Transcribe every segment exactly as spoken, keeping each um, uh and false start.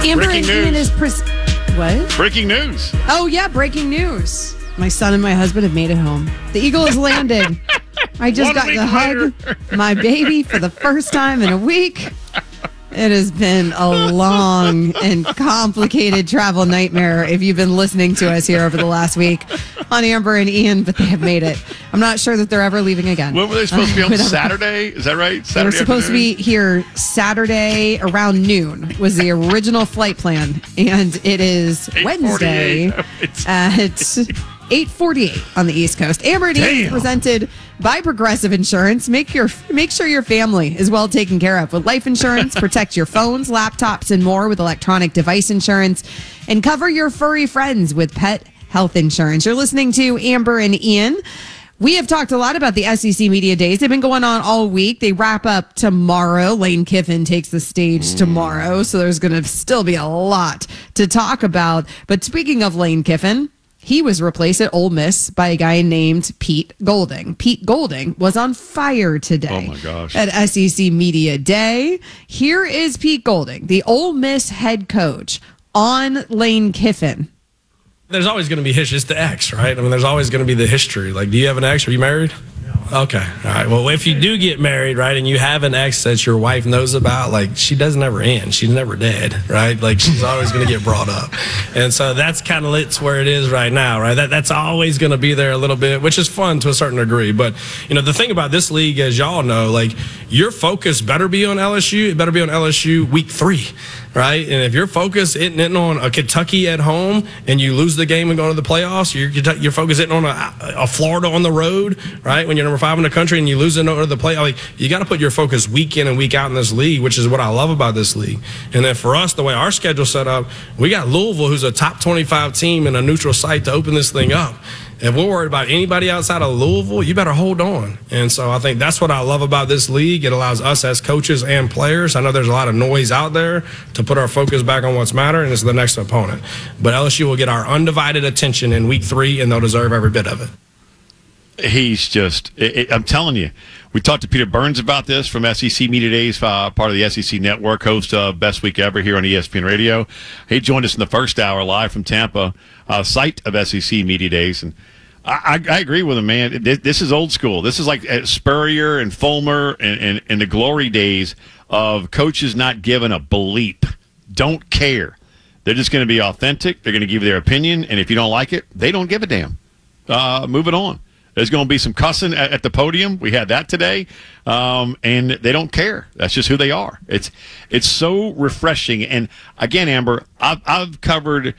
Amber Breaking and Ian news. is pres- what? Breaking news. Oh yeah, breaking news. My son and my husband have made it home. The eagle has landed. I just One got week to hug later. my baby for the first time in a week. It has been a long and complicated travel nightmare if you've been listening to us here over the last week on Amber and Ian, but they have made it. I'm not sure that they're ever leaving again. When were they supposed to be on Whatever. Saturday? Is that right? They were Saturday supposed afternoon? to be here Saturday around noon was the original flight plan, and it is Wednesday It's- at eight forty-eight on the East Coast. Amber and Ian is Damn. presented by Progressive Insurance. Make your make sure your family is well taken care of with life insurance. Protect your phones, laptops, and more with electronic device insurance, and cover your furry friends with pet health insurance. You're listening to Amber and Ian. We have talked a lot about the S E C Media Days. They've been going on all week. They wrap up tomorrow. Lane Kiffin takes the stage tomorrow, so there's going to still be a lot to talk about. But speaking of Lane Kiffin, he was replaced at Ole Miss by a guy named Pete Golding. Pete Golding was on fire today Oh, my gosh. at S E C Media Day. Here is Pete Golding, the Ole Miss head coach, on Lane Kiffin. There's always going to be history. It's the ex, right? I mean, there's always going to be the history. Like, do you have an ex? Are you married? Okay. All right. Well, if you do get married, right, and you have an ex that your wife knows about, like, she doesn't ever end. She's never dead, right? Like, she's always going to get brought up. And so that's kind of it's where it is right now, right? That That's always going to be there a little bit, which is fun to a certain degree. But, you know, the thing about this league, as y'all know, like, your focus better be on L S U. It better be on L S U week three. Right, and if your focus isn't isn't on a Kentucky at home and you lose the game and go to the playoffs, your your focus isn't on a, a Florida on the road, right? When you're number five in the country and you lose it to the play, like you got to put your focus week in and week out in this league, which is what I love about this league. And then for us, the way our schedule's set up, we got Louisville, who's a top twenty-five team in a neutral site to open this thing up. If we're worried about anybody outside of Louisville, you better hold on. And so I think that's what I love about this league. It allows us as coaches and players. I know there's a lot of noise out there to put our focus back on what's matter, and it's the next opponent. But L S U will get our undivided attention in week three, and they'll deserve every bit of it. He's just, it, it, I'm telling you, we talked to Peter Burns about this from S E C Media Days, uh, part of the S E C Network, host of Best Week Ever here on E S P N Radio. He joined us in the first hour live from Tampa, uh, site of S E C Media Days. And I, I, I agree with him, man. This, this is old school. This is like uh, Spurrier and Fulmer and, and, and the glory days of coaches not giving a bleep, don't care. They're just going to be authentic. They're going to give you their opinion. And if you don't like it, they don't give a damn. Uh, moving on. There's going to be some cussing at, at the podium. We had that today, um, and they don't care. That's just who they are. It's it's so refreshing. And again, Amber, I've, I've covered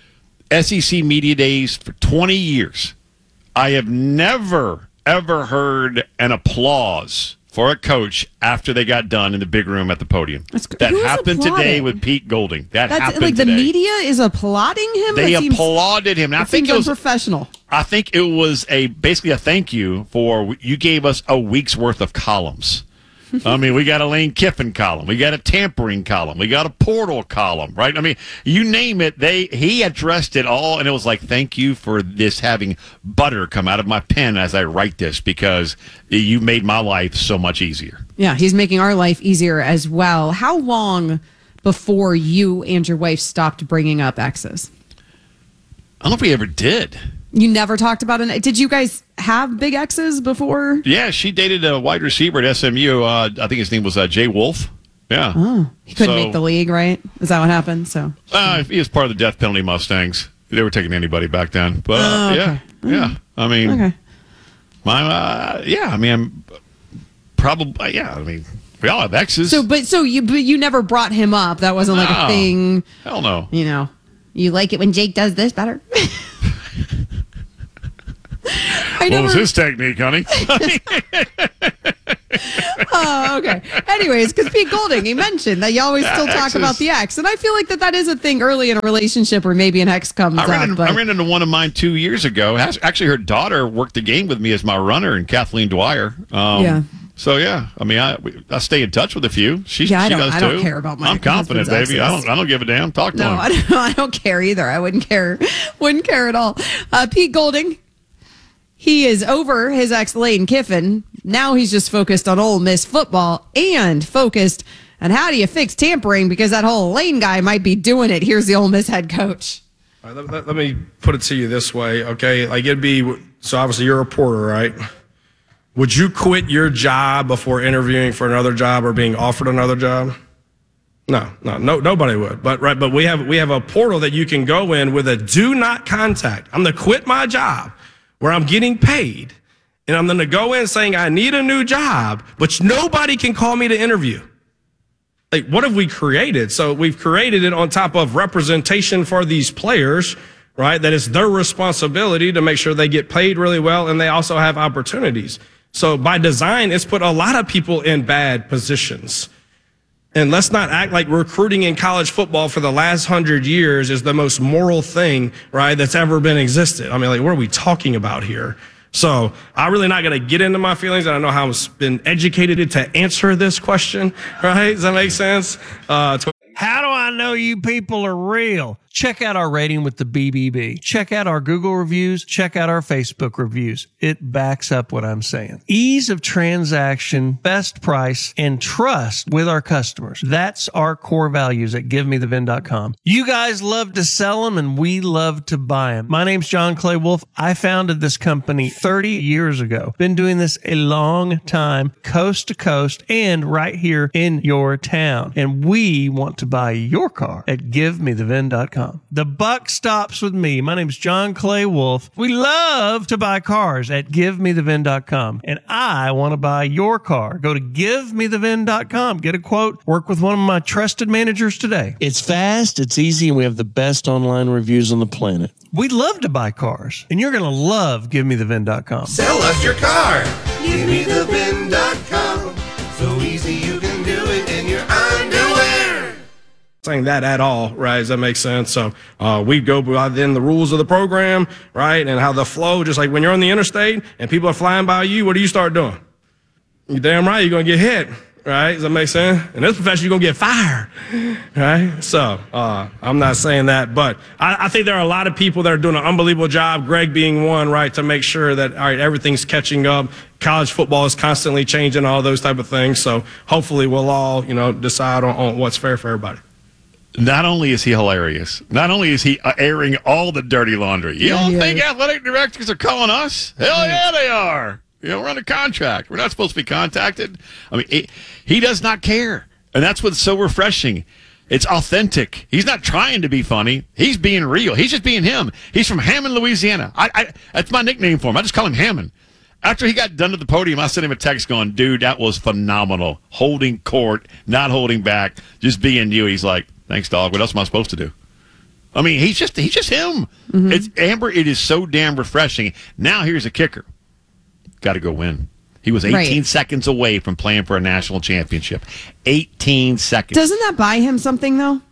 S E C Media Days for twenty years. I have never ever heard an applause for a coach after they got done in the big room at the podium. That's good. That Who's happened today applauding? with Pete Golding. That That's happened like today. the media is applauding him. They That seems- applauded him. And I that think seems it was unprofessional. I think it was a basically a thank you for you gave us a week's worth of columns. I mean, we got a Lane Kiffin column, we got a tampering column, we got a portal column, right? I mean, you name it, they he addressed it all, and it was like, thank you for this having butter come out of my pen as I write this because you made my life so much easier. Yeah, he's making our life easier as well. How long before you and your wife stopped bringing up exes? I don't know if we ever did. You never talked about it. Did you guys have big exes before? Yeah, she dated a wide receiver at S M U. Uh, I think his name was uh, Jay Wolf. Yeah. Oh, he couldn't So- make the league, right? Is that what happened? So Uh, he was part of the death penalty Mustangs. They were taking anybody back then. But uh, Oh, yeah, okay. yeah. I mean, okay. my uh, yeah. I mean, I'm probably yeah. I mean, we all have exes. So, but so you, but you never brought him up. That wasn't like No. a thing. Hell no. You know, you like it when Jake does this better. I What never, was his technique, honey? Oh, okay. Anyways, because Pete Golding, he mentioned that you always Yeah, still talk exes. about the ex, and I feel like that that is a thing early in a relationship where maybe an ex comes I ran, up. into, But I ran into one of mine two years ago. Has- Actually, her daughter worked the game with me as my runner, and Kathleen Dwyer. Um, Yeah. So yeah, I mean, I we- I stay in touch with a few. She, Yeah, I she don't- does I too. don't care about my I'm confident, husband's baby. I exes. don't. I don't give a damn. Talk to no, him. I don't. I don't care either. I wouldn't care. Wouldn't care at all. Uh, Pete Golding. He is over his ex Lane Kiffin. Now he's just focused on Ole Miss football and focused And how do you fix tampering? Because that whole Lane guy might be doing it. Here's the Ole Miss head coach. All right, let, let, let me put it to you this way, okay? Like it'd be, so obviously you're a reporter, right? Would you quit your job before interviewing for another job or being offered another job? No, no, no, nobody would. But right, but we have we have a portal that you can go in with a do not contact. I'm gonna quit my job where I'm getting paid, and I'm gonna go in saying I need a new job, but nobody can call me to interview. Like, what have we created? So we've created it on top of representation for these players, right? That it's their responsibility to make sure they get paid really well and they also have opportunities. So by design, it's put a lot of people in bad positions. And let's not act like recruiting in college football for the last hundred years is the most moral thing, right, that's ever been existed. I mean, like, what are we talking about here? So I'm really not going to get into my feelings. And I know how I've been educated to answer this question, right? Does that make sense? Uh, to- How do I know you people are real? Check out our rating with the B B B. Check out our Google reviews. Check out our Facebook reviews. It backs up what I'm saying. Ease of transaction, best price, and trust with our customers. That's our core values at give me the vin dot com. You guys love to sell them, and we love to buy them. My name's John Clay Wolf. I founded this company thirty years ago. Been doing this a long time, coast to coast, and right here in your town. And we want to buy your car at give me the vin dot com. The buck stops with me. My name is John Clay Wolf. We love to buy cars at give me the vin dot com. And I want to buy your car. Go to give me the vin dot com. Get a quote. Work with one of my trusted managers today. It's fast, it's easy, and we have the best online reviews on the planet. We love to buy cars. And you're going to love give me the vin dot com. Sell us your car. give me the vin dot com. So easy you can do it in your underwear. Saying that at all, right? Does that make sense? So uh, we go within the rules of the program, right? And how the flow, just like when you're on the interstate and people are flying by you, what do you start doing? You're damn right, you're going to get hit, right? Does that make sense? In this profession, you're going to get fired, right? So uh, I'm not saying that, but I, I think there are a lot of people that are doing an unbelievable job, Greg being one, right, to make sure that, all right, everything's catching up. College football is constantly changing, all those type of things. So hopefully we'll all, you know, decide on, on what's fair for everybody. Not only is he hilarious, not only is he airing all the dirty laundry. You Yeah, don't he think is. athletic directors are calling us? Hell yeah, they are. You know, we're under contract. We're not supposed to be contacted. I mean, it, he does not care. And that's what's so refreshing. It's authentic. He's not trying to be funny. He's being real. He's just being him. He's from Hammond, Louisiana. I, I, that's my nickname for him. I just call him Hammond. After he got done at the podium, I sent him a text going, dude, that was phenomenal. Holding court, not holding back, just being you. He's like, thanks, dog. What else am I supposed to do? I mean, he's just he's just him. Mm-hmm. It's Amber, it is so damn refreshing. Now here's a kicker. Got to go win. He was eighteen Right. seconds away from playing for a national championship. eighteen seconds. Doesn't that buy him something, though?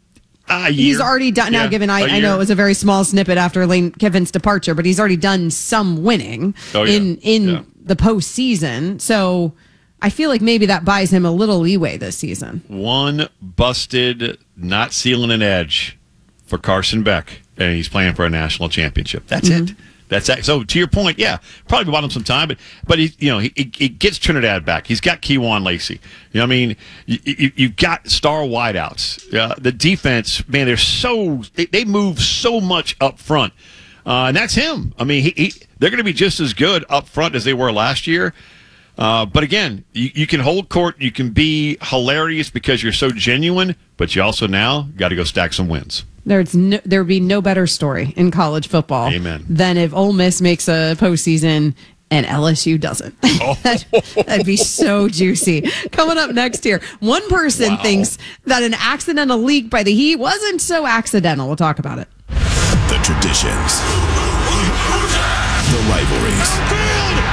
A He's year. already done, now Yeah, given, I, a I know year. it was a very small snippet after Lane Kiffin's departure, but he's already done some winning Oh, yeah. in, in Yeah. the postseason. So I feel like maybe that buys him a little leeway this season. One busted, not sealing an edge for Carson Beck, and he's playing for a national championship. That's Mm-hmm. it. That's that. So to your point, yeah, probably bought him some time, but but he, you know, he, he, he gets Trinidad back. He's got Keywan Lacey. You know, what I mean, you, you, you've got star wideouts. Uh, the defense, man, they're so they, they move so much up front, uh, and that's him. I mean, he, he they're going to be just as good up front as they were last year. Uh, but again, you, you can hold court. You can be hilarious because you're so genuine, but you also now got to go stack some wins. There's no, there would be no better story in college football Amen. than if Ole Miss makes a postseason and L S U doesn't. Oh. That, that'd be so juicy. Coming up next here, one person Wow. thinks that an accidental leak by the Heat wasn't so accidental. We'll talk about it. The traditions, the rivalries,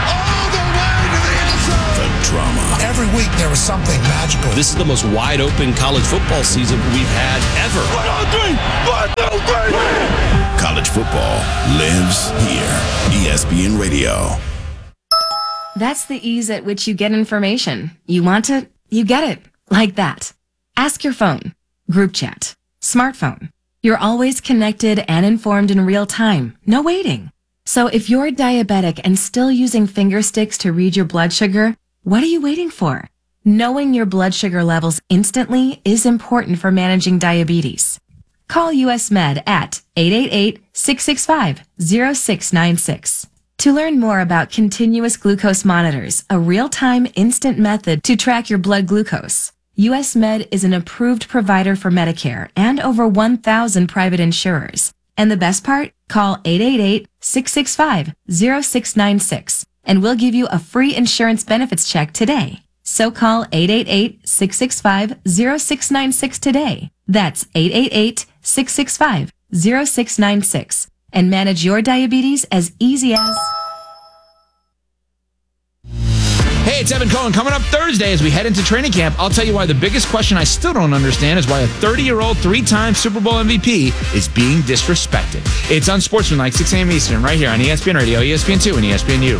the drama. Every week there was something magical. This is the most wide open college football season we've had ever. One, two, three. One, two, three. College football lives here. E S P N Radio. That's the ease at which you get information. You want it, you get it. Like that. Ask your phone. Group chat. Smartphone. You're always connected and informed in real time. No waiting. So if you're diabetic and still using finger sticks to read your blood sugar, what are you waiting for? Knowing your blood sugar levels instantly is important for managing diabetes. Call U S Med at eight eight eight, six six five, zero six nine six. To learn more about continuous glucose monitors, a real-time instant method to track your blood glucose, U S Med is an approved provider for Medicare and over one thousand private insurers. And the best part? Call eight eight eight, six six five, zero six nine six and we'll give you a free insurance benefits check today. So call eight eight eight, six six five, zero six nine six today. That's eight eight eight, six six five, zero six nine six and manage your diabetes as easy as... Hey, it's Evan Cohen. Coming up Thursday as we head into training camp, I'll tell you why the biggest question I still don't understand is why a thirty-year-old, three-time Super Bowl M V P is being disrespected. It's Unsportsmanlike, six a.m. Eastern, right here on E S P N Radio, E S P N two, and E S P N U.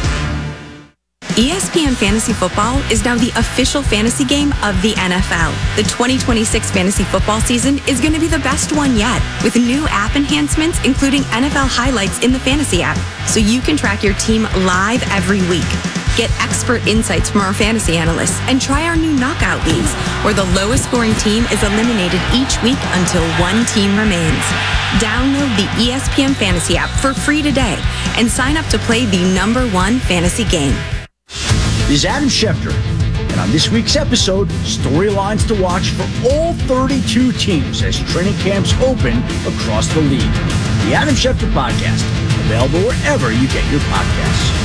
E S P N Fantasy Football is now the official fantasy game of the N F L. The twenty twenty-six fantasy football season is going to be the best one yet, with new app enhancements, including N F L highlights in the fantasy app, so you can track your team live every week. Get expert insights from our fantasy analysts and try our new knockout leagues, where the lowest scoring team is eliminated each week until one team remains. Download the E S P N Fantasy app for free today and sign up to play the number one fantasy game. This is Adam Schefter, and on this week's episode, storylines to watch for all thirty-two teams as training camps open across the league. The Adam Schefter Podcast, available wherever you get your podcasts.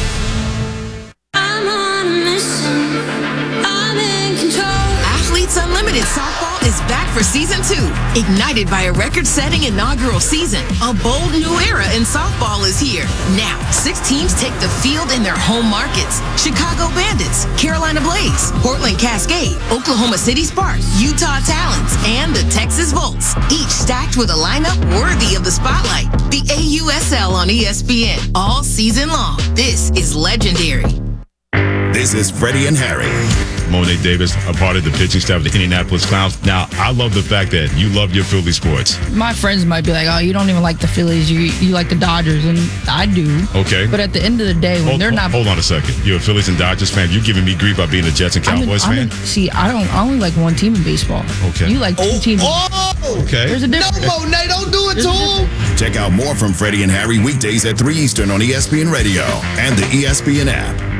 I'm on a mission. I'm in control. Athletes Unlimited Softball is back for season two. Ignited by a record-setting inaugural season, a bold new era in softball is here. Now, six teams take the field in their home markets. Chicago Bandits, Carolina Blaze, Portland Cascade, Oklahoma City Sparks, Utah Talons, and the Texas Volts. Each stacked with a lineup worthy of the spotlight. The A U S L on E S P N all season long. This is legendary. This is Freddie and Harry. Monet Davis, a part of the pitching staff of the Indianapolis Clowns. Now, I love the fact that you love your Philly sports. My friends might be like, oh, you don't even like the Phillies, you you like the Dodgers, and I do. Okay. But at the end of the day, when hold, they're not... Hold on a second. You're a Phillies and Dodgers fan. You're giving me grief by being a Jets and Cowboys I'm an, I'm fan? an, see, I don't. I only like one team in baseball. Okay. You like two oh, teams. Oh! Okay. There's a difference. No, Monet, don't do it to him. Check out more from Freddie and Harry weekdays at three Eastern on E S P N Radio and the E S P N app.